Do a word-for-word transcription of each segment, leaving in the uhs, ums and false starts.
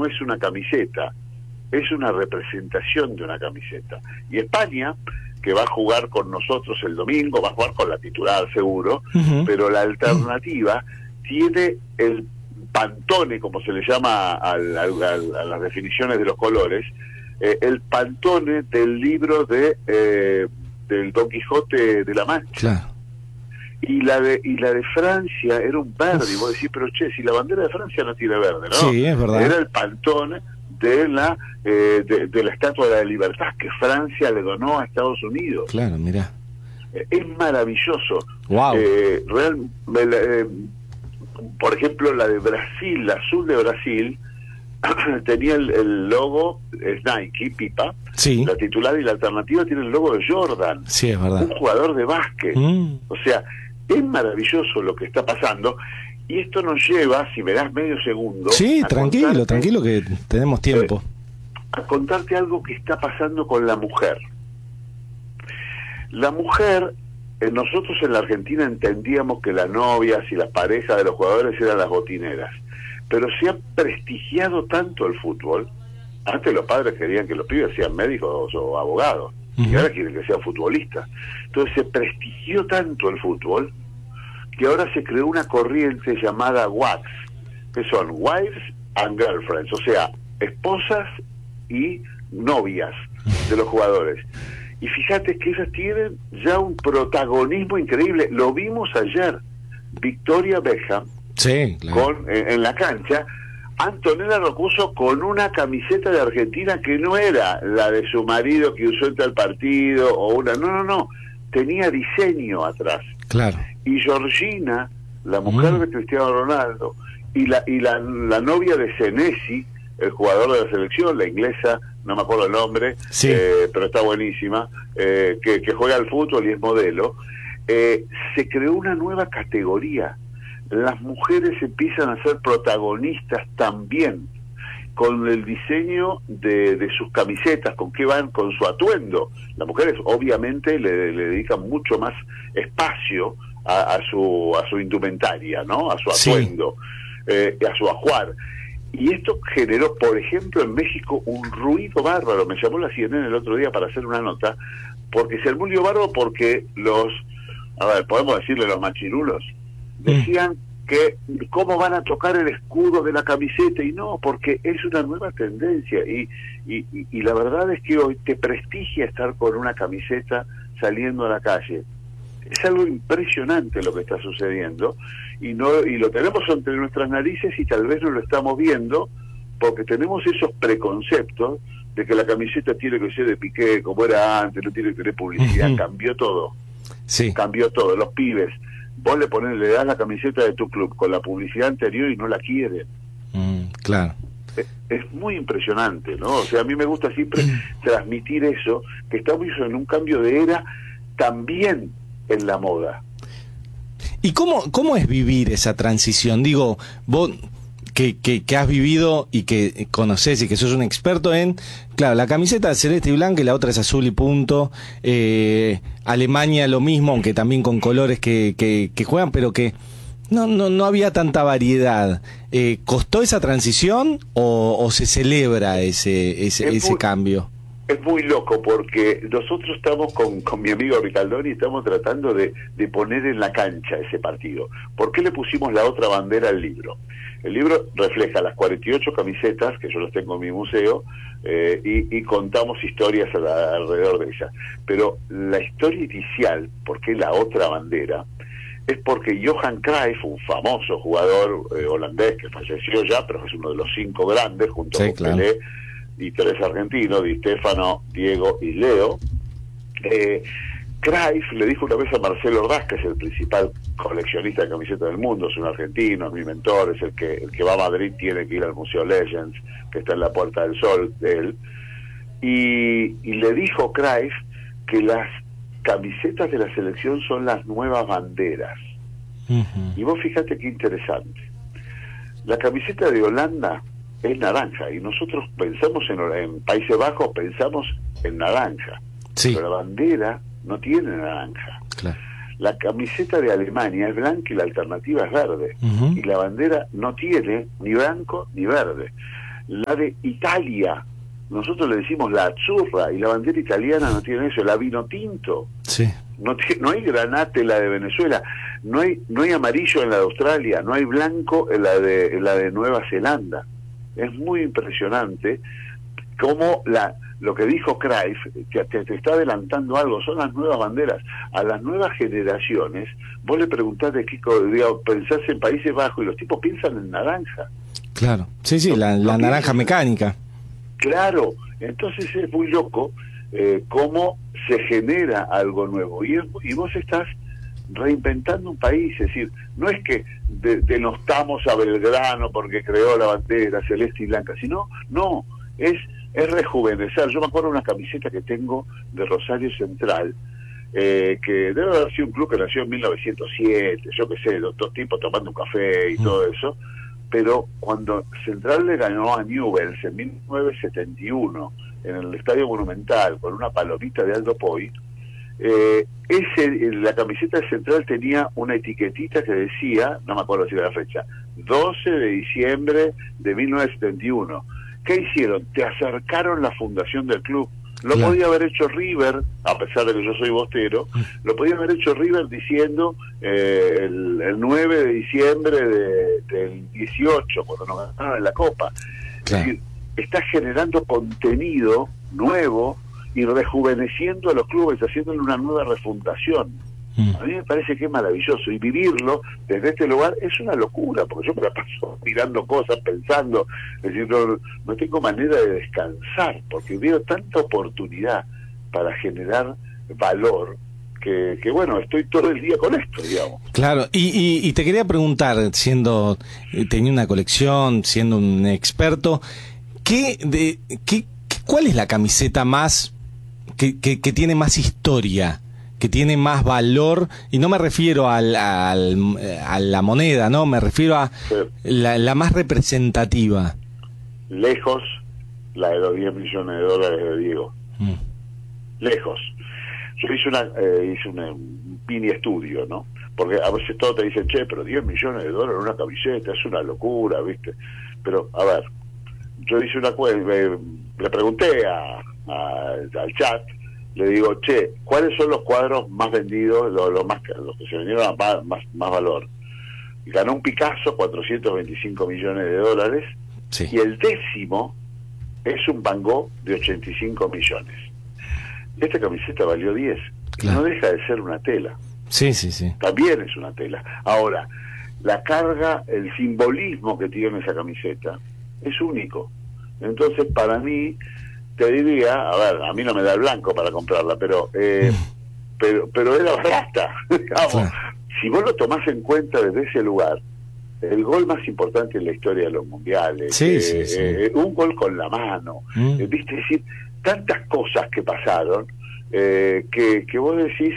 no es una camiseta, es una representación de una camiseta. Y España, que va a jugar con nosotros el domingo, va a jugar con la titular seguro, uh-huh. pero la alternativa uh-huh. tiene el Pantone, como se le llama al, al, al, a las definiciones de los colores, eh, el Pantone del libro de eh, del Don Quijote de la Mancha. Claro. Y la de y la de Francia era un verde, y vos decís, pero che, si la bandera de Francia no tiene verde, ¿no? Sí, es verdad. Era el Pantone de la eh, de, de la Estatua de la Libertad que Francia le donó a Estados Unidos. Claro, mirá. Eh, es maravilloso. Wow. Eh, real, eh, por ejemplo, la de Brasil, la azul de Brasil, tenía el, el logo, es Nike, Pipa, sí. la titular, y la alternativa tiene el logo de Jordan, sí, es verdad. Un jugador de básquet. Mm. O sea, es maravilloso lo que está pasando, y esto nos lleva, si me das medio segundo... Sí, tranquilo, tranquilo, que tenemos tiempo. Eh, a contarte algo que está pasando con la mujer. La mujer... Nosotros en la Argentina entendíamos que las novias y las parejas de los jugadores eran las botineras, pero se ha prestigiado tanto el fútbol. Antes los padres querían que los pibes sean médicos o abogados, uh-huh. y ahora quieren que sean futbolistas. Entonces se prestigió tanto el fútbol que ahora se creó una corriente llamada W A Gs, que son Wives and Girlfriends, o sea, esposas y novias de los jugadores. Y fíjate que ellas tienen ya un protagonismo increíble. Lo vimos ayer. Victoria Beckham, sí, claro. con, en, en la cancha, Antonella Roccuzzo con una camiseta de Argentina que no era la de su marido que usó en tal partido, o una, no, no, no, tenía diseño atrás. Claro. Y Georgina, la mujer mm. de Cristiano Ronaldo, y la y la, la novia de Senesi, el jugador de la selección, la inglesa, no me acuerdo el nombre, sí. eh, pero está buenísima, eh, que, que juega al fútbol y es modelo, eh, se creó una nueva categoría. Las mujeres empiezan a ser protagonistas también, con el diseño de, de sus camisetas, con qué van, con su atuendo. Las mujeres obviamente le, le dedican mucho más espacio a, a su a su indumentaria, ¿no? A su atuendo, sí. eh, a su ajuar. Y esto generó, por ejemplo, en México un ruido bárbaro. Me llamó la C N N el otro día para hacer una nota, porque se armó un lío bárbaro porque los, a ver, podemos decirle los machirulos, decían mm. que cómo van a tocar el escudo de la camiseta, y no, porque es una nueva tendencia, y, y, y la verdad es que hoy te prestigia estar con una camiseta saliendo a la calle. Es algo impresionante lo que está sucediendo, y no y lo tenemos entre nuestras narices y tal vez no lo estamos viendo porque tenemos esos preconceptos de que la camiseta tiene que ser de Piqué como era antes, no tiene que tener publicidad. Uh-huh. Cambió todo. Sí. Cambió todo. Los pibes, vos le pones, le das la camiseta de tu club con la publicidad anterior y no la quieren. Mm, claro. Es, es muy impresionante, ¿no? O sea, a mí me gusta siempre transmitir eso, que estamos en un cambio de era también en la moda. ¿Y cómo, cómo es vivir esa transición? Digo, vos que, que, que has vivido y que conocés y que sos un experto en, claro, la camiseta es celeste y blanca y la otra es azul y punto. eh, Alemania lo mismo, aunque también con colores que, que, que juegan, pero que no, no, no había tanta variedad. Eh, ¿Costó esa transición o, o se celebra ese, ese, ese muy... cambio? Es muy loco porque nosotros estamos con, con mi amigo Ricaldoni, estamos tratando de, de poner en la cancha ese partido. ¿Por qué le pusimos la otra bandera al libro? El libro refleja las cuarenta y ocho camisetas, que yo las tengo en mi museo, eh, y, y contamos historias a la, alrededor de ellas. Pero la historia inicial, ¿por qué la otra bandera? Es porque Johan Cruyff, un famoso jugador eh, holandés que falleció ya, pero es uno de los cinco grandes, junto sí, con claro. Pelé, y tres argentinos, Di Stefano, Diego y Leo. eh, Cruyff le dijo una vez a Marcelo Ordaz, que es el principal coleccionista de camisetas del mundo, es un argentino, es mi mentor, es el que el que va a Madrid tiene que ir al Museo Legends, que está en la Puerta del Sol de él, y, y le dijo Cruyff que las camisetas de la selección son las nuevas banderas. Uh-huh. Y vos fíjate qué interesante, la camiseta de Holanda es naranja, y nosotros pensamos en, en Países Bajos, pensamos en naranja, sí. pero la bandera no tiene naranja. Claro. La camiseta de Alemania es blanca y la alternativa es verde, uh-huh. y la bandera no tiene ni blanco ni verde. la de Italia. Nosotros le decimos la azzurra, y la bandera italiana no tiene eso, la vino tinto. Sí. No, tiene, no hay granate en la de Venezuela, no hay no hay amarillo en la de Australia, no hay blanco en la de en la de Nueva Zelanda. Es muy impresionante cómo la lo que dijo Cruyff, que te, te está adelantando algo, son las nuevas banderas. A las nuevas generaciones, vos le preguntás de qué, digamos, pensás en Países Bajos y los tipos piensan en naranja. Claro, sí, sí, no, la, la no naranja piensan, mecánica. Claro, entonces es muy loco eh, cómo se genera algo nuevo. Y, es, y vos estás reinventando un país, es decir, no es que de, denostamos a Belgrano porque creó la bandera celeste y blanca, sino, no, es, es rejuvenecer. Yo me acuerdo de una camiseta que tengo de Rosario Central, eh, que debe haber sido un club que nació en mil novecientos siete, yo qué sé, dos, dos tipos tomando un café y mm. todo eso, pero cuando Central le ganó a Newell's en mil novecientos setenta y uno en el Estadio Monumental con una palomita de Aldo Poi, eh, ese, la camiseta de Central tenía una etiquetita que decía, no me acuerdo si era la fecha, doce de diciembre de mil novecientos setenta y uno. ¿Qué hicieron? Te acercaron la fundación del club. Lo claro. podía haber hecho River, a pesar de que yo soy bostero, lo podía haber hecho River diciendo eh, el, el nueve de diciembre de, del dieciocho, cuando nos ganaron en la Copa. Claro. Es decir, está generando contenido nuevo y rejuveneciendo a los clubes, haciéndole una nueva refundación. Mm. A mí me parece que es maravilloso, y vivirlo desde este lugar es una locura, porque yo me la paso mirando cosas, pensando, es decir, no, no tengo manera de descansar, porque veo tanta oportunidad para generar valor, que, que bueno, estoy todo el día con esto, digamos. Claro, y, y, y te quería preguntar, siendo, teniendo una colección, siendo un experto, ¿qué, de, qué, ¿cuál es la camiseta más, que, que, que tiene más historia? Que tiene más valor, y no me refiero al, al, a la moneda, no, me refiero a sí. la, la más representativa. Lejos, la de los diez millones de dólares de Diego. Mm. Lejos. Yo hice una eh, hice una, un mini estudio, ¿no? Porque a veces todos te dicen, che, pero diez millones de dólares en una camiseta, es una locura, ¿viste? Pero, a ver, yo hice una eh, le pregunté a, a, al chat, le digo, che, ¿cuáles son los cuadros más vendidos, los, los, más, los que se vendieron a más, más, más valor? Ganó un Picasso, cuatrocientos veinticinco millones de dólares, sí. Y el décimo es un Van Gogh de ochenta y cinco millones. Esta camiseta valió diez. Claro. No deja de ser una tela. Sí, sí, sí. También es una tela. Ahora, la carga, el simbolismo que tiene esa camiseta es único. Entonces, para mí, te diría, a ver, a mí no me da el blanco para comprarla, pero eh, mm. pero pero era barata. Digamos, claro. Si vos lo tomás en cuenta desde ese lugar, el gol más importante en la historia de los mundiales, sí, eh, sí, sí. Eh, un gol con la mano, mm. eh, viste, es decir, tantas cosas que pasaron, eh, que, que vos decís,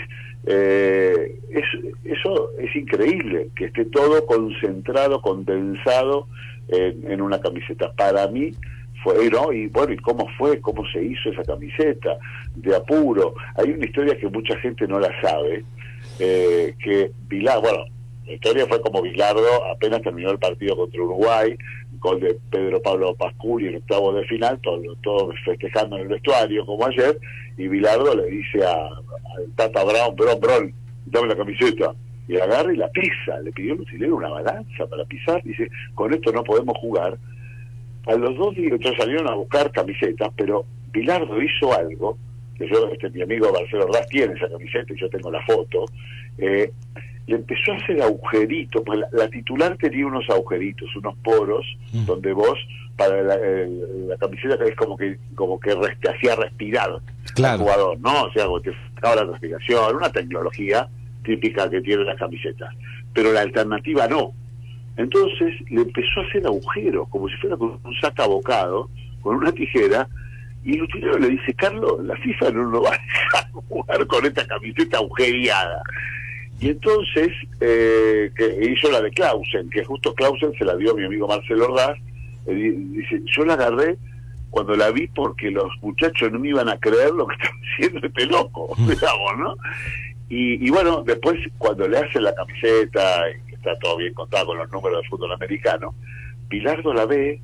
eh, es, eso es increíble, que esté todo concentrado, condensado en, en una camiseta. Para mí, fue, ¿no? Y bueno, ¿y cómo fue? ¿Cómo se hizo esa camiseta? De apuro. Hay una historia que mucha gente no la sabe, eh, que Bilardo, bueno, la historia fue como Bilardo apenas terminó el partido contra Uruguay, gol de Pedro Pablo Pasculi en octavos de final, todos todo festejando en el vestuario como ayer, y Bilardo le dice a, a Tata Brown, Bron, Bron, dame la camiseta, y agarra y la pisa, le pidió al utilero una balanza para pisar, dice, con esto no podemos jugar. A los dos días entonces salieron a buscar camisetas, pero Bilardo hizo algo, que yo, este, mi amigo Marcelo Ordaz tiene esa camiseta y yo tengo la foto, eh, le empezó a hacer agujeritos, pues la, la titular tenía unos agujeritos, unos poros, mm. donde vos, para la, la camiseta es como que como que te hacía respirar claro. al jugador, ¿no? O sea, como te sacaba la respiración, una tecnología típica que tienen las camisetas, pero la alternativa no. Entonces le empezó a hacer agujeros, como si fuera con un sacabocado, con una tijera, y el utilero le dice, Carlos, la FIFA no nos va a dejar jugar con esta camiseta agujereada. Y entonces eh, que hizo la de Clausen, que justo Clausen se la dio a mi amigo Marcelo Ordaz, eh, dice, yo la agarré cuando la vi porque los muchachos no me iban a creer lo que estaba haciendo este loco, digamos, ¿no? Y, y bueno, después cuando le hacen la camiseta, está todo bien contado con los números del fútbol americano, Bilardo la ve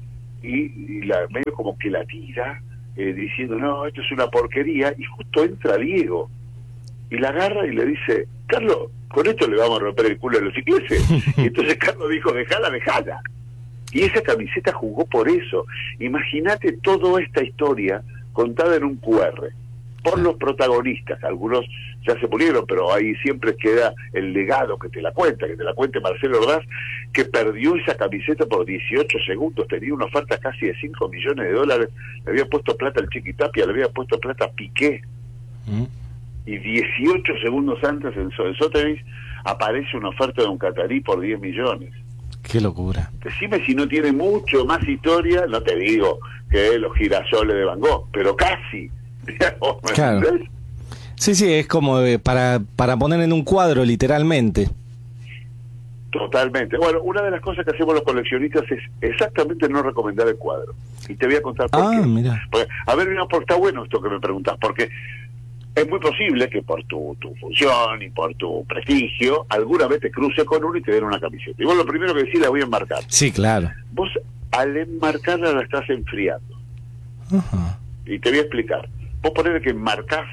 y, y la, medio como que la tira, eh, diciendo, no, esto es una porquería, y justo entra Diego, y la agarra y le dice, Carlos, con esto le vamos a romper el culo a los ingleses. Y entonces Carlos dijo, dejala, dejala. Y esa camiseta jugó por eso. Imagínate toda esta historia contada en un Q R, por los protagonistas. Algunos ya se murieron, pero ahí siempre queda el legado que te la cuenta, que te la cuente Marcelo Ordaz, que perdió esa camiseta por dieciocho segundos, tenía una oferta casi de cinco millones de dólares, le había puesto plata al Chiquitapia, le había puesto plata a Piqué, ¿Mm? y dieciocho segundos antes en Sotheby's aparece una oferta de un catarí por diez millones. Qué locura. Decime si no tiene mucho más historia, no te digo que los girasoles de Van Gogh, pero casi. Claro. Sí, sí, es como de, para, para poner en un cuadro, literalmente. Totalmente. Bueno, una de las cosas que hacemos los coleccionistas es exactamente no recomendar el cuadro. Y te voy a contar por ah, qué. Mira. Porque, a ver, no, porque está bueno esto que me preguntas, porque es muy posible que por tu, tu función y por tu prestigio, alguna vez te cruces con uno y te den una camiseta. Y vos lo primero que decís, la voy a enmarcar. Sí, claro. Vos al enmarcarla la estás enfriando. Ajá. Y te voy a explicar. Vos ponés que enmarcás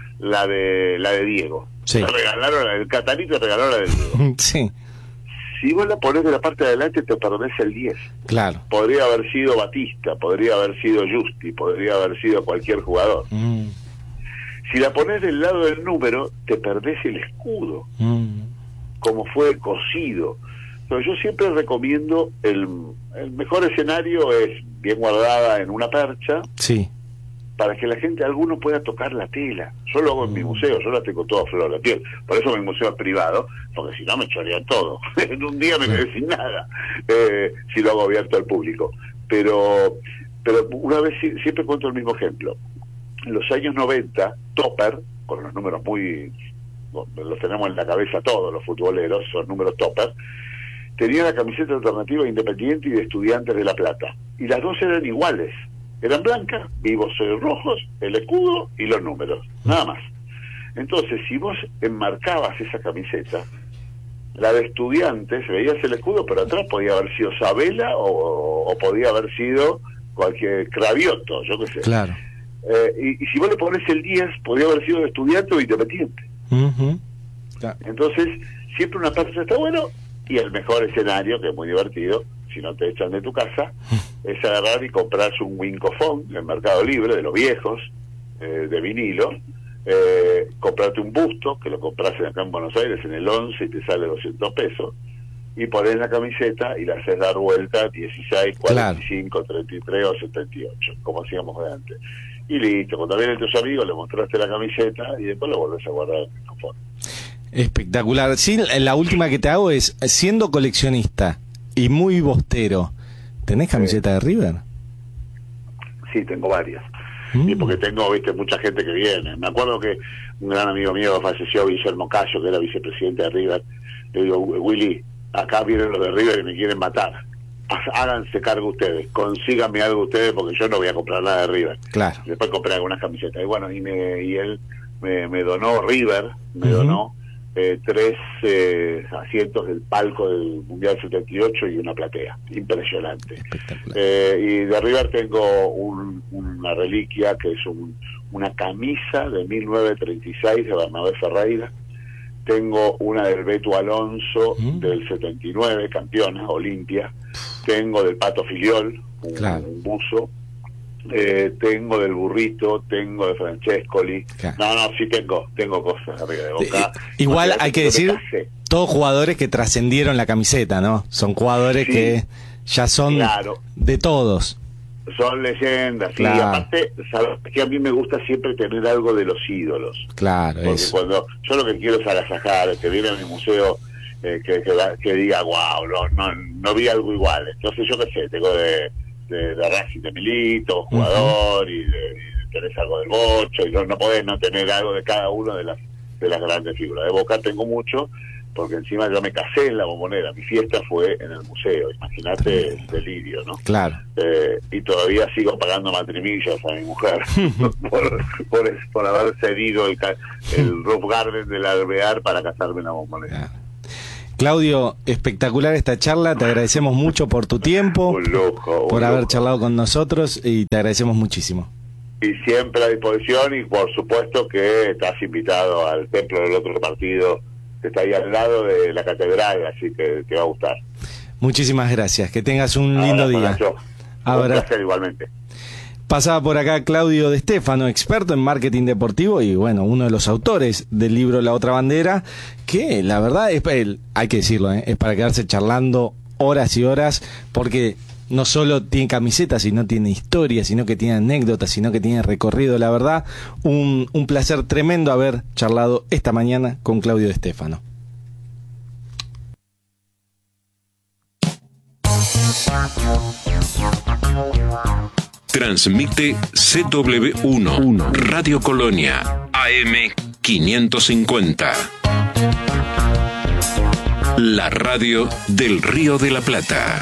la de la de Diego. Sí. Te regalaron la del Catarí, te regalaron la de Diego. Sí. Si vos la ponés de la parte de adelante, te perdés el diez. Claro. Podría haber sido Batista, podría haber sido Justi, podría haber sido cualquier jugador. Mm. Si la ponés del lado del número, te perdés el escudo, mm. como fue cosido. Pero yo siempre recomiendo, el, el mejor escenario es bien guardada en una percha, sí, para que la gente, alguno pueda tocar la tela. Yo lo hago en mm. mi museo, yo la tengo toda flor de piel. Por eso mi museo es privado, porque si no me chorean todo. En un día me quedé sí. sin nada, eh, si lo hago abierto al público. Pero, pero una vez, siempre cuento el mismo ejemplo. En los años noventa, Topper, con los números muy, los tenemos en la cabeza todos los futboleros, esos números Topper, tenía la camiseta alternativa Independiente y de Estudiantes de La Plata. Y las dos eran iguales. Eran blancas, vivos rojos, el escudo y los números, nada más. Entonces, si vos enmarcabas esa camiseta, la de Estudiantes, veías el escudo, pero atrás podía haber sido Sabela o, o podía haber sido cualquier Cravioto, yo qué sé. Claro. Eh, y, y si vos le pones el diez, podría haber sido de Estudiante o Independiente. Uh-huh. Claro. Entonces, siempre una parte está bueno, y el mejor escenario, que es muy divertido, si no te echan de tu casa, es agarrar y comprarse un Wincofon en Mercado Libre, de los viejos, eh, de vinilo, eh, comprarte un busto, que lo compras acá en Buenos Aires en el once y te sale doscientos pesos, y ponés la camiseta y la haces dar vuelta dieciséis, cuarenta y cinco, claro. treinta y tres o setenta y ocho, como hacíamos de antes. Y listo, cuando vienen tus amigos le mostraste la camiseta y después lo volvés a guardar en el Wincofon. Espectacular. Sí, la última que te hago es, siendo coleccionista y muy bostero, ¿tenés camiseta sí. de River? Sí, tengo varias. Mm. Y porque tengo, viste, mucha gente que viene. Me acuerdo que un gran amigo mío falleció, Guillermo Cayo, que era vicepresidente de River. Le digo, Willy, acá vienen los de River y me quieren matar. Háganse cargo ustedes, consíganme algo ustedes, porque yo no voy a comprar nada de River. Claro. Después compré algunas camisetas. Y bueno, y, me, y él me, me donó River, me uh-huh. donó eh, tres eh, asientos del palco del Mundial setenta y ocho y una platea. Impresionante. Eh, y de River tengo un, una reliquia que es un, una camisa de mil novecientos treinta y seis de Bernabé Ferreira. Tengo una del Beto Alonso mm. del setenta y nueve, campeona, Olimpia. Tengo del Pato Filiol, un, claro. un buzo. Eh, tengo del Burrito, tengo de Francescoli. Claro. No, no, sí tengo, tengo cosas arriba de Boca. Eh, igual hay que decir, todos jugadores que trascendieron la camiseta, ¿no? Son jugadores sí, que ya son claro. de todos. Son leyendas, claro. Y aparte, sabes que a mí me gusta siempre tener algo de los ídolos. Claro, porque eso. Cuando yo lo que quiero es agasajar, que viene a mi museo, eh, que, que, que diga, wow, no, no, no vi algo igual. Entonces yo qué sé, tengo de, de, de Racing de Milito, jugador, uh-huh. y, de, y tenés algo del Bocho, y no, no podés no tener algo de cada uno de las, de las grandes figuras. De Boca tengo mucho, porque encima yo me casé en la Bombonera, mi fiesta fue en el museo, imagínate el delirio, ¿no? Claro. Eh, y todavía sigo pagando matrimillas a mi mujer por, por, por haber cedido el, el Roof Garden del Alvear para casarme en la Bombonera. Claro. Claudio, espectacular esta charla, te agradecemos mucho por tu tiempo, un lujo, un por haber lujo. charlado con nosotros y te agradecemos muchísimo. Y siempre a disposición, y por supuesto que estás invitado al templo del otro partido, que está ahí al lado de la catedral, así que te va a gustar. Muchísimas gracias, que tengas un lindo Abrazo, día. Nacho. Un placer igualmente. Pasaba por acá Claudio De Stefano, experto en marketing deportivo y bueno, uno de los autores del libro La Otra Bandera, que la verdad es, hay que decirlo, ¿eh? es para quedarse charlando horas y horas, porque no solo tiene camisetas, sino tiene historia, sino que tiene anécdotas, sino que tiene recorrido. La verdad, un, un placer tremendo haber charlado esta mañana con Claudio De Stefano. Transmite C W uno, Radio Colonia, A M quinientos cincuenta. La radio del Río de la Plata.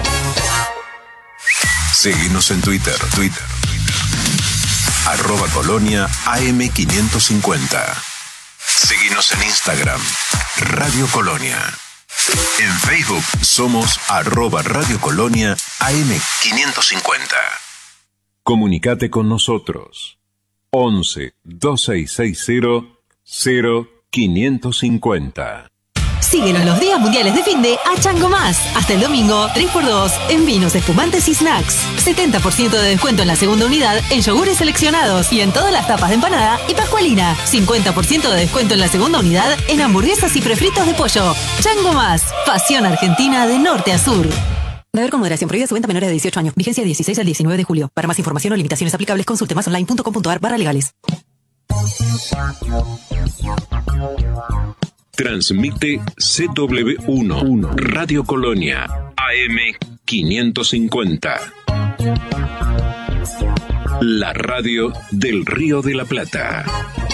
Seguinos en Twitter, Twitter. Arroba Colonia A M quinientos cincuenta. Seguinos en Instagram, Radio Colonia. En Facebook somos arroba Radio Colonia A M quinientos cincuenta. Comunicate con nosotros. once, dos seis seis cero, cero quinientos cincuenta. Síguenos los días mundiales de fin de a Chango Más. Hasta el domingo, tres por dos en vinos, espumantes y snacks. setenta por ciento de descuento en la segunda unidad en yogures seleccionados y en todas las tapas de empanada y pascualina. cincuenta por ciento de descuento en la segunda unidad en hamburguesas y prefritos de pollo. Chango Más. Pasión argentina de norte a sur. Beber con moderación. Prohibida su venta a menores de dieciocho años. Vigencia dieciséis al diecinueve de julio. Para más información o limitaciones aplicables, consulte más online punto com punto a r barra legales. Transmite C W uno, Radio Colonia, A M quinientos cincuenta. La radio del Río de la Plata.